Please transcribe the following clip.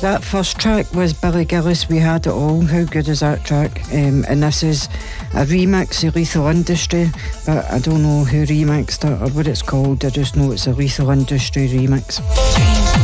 that first track was Billy Gillis, We Had It All. How good is that track? And this is a remix of Lethal Industry, but I don't know who remixed it or what it's called. I just know it's a Lethal Industry remix.